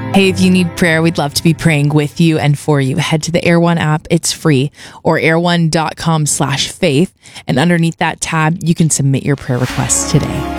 Hey, if you need prayer, we'd love to be praying with you and for you. Head to the Air One app. It's free, or airone.com/faith. And underneath that tab, you can submit your prayer requests today.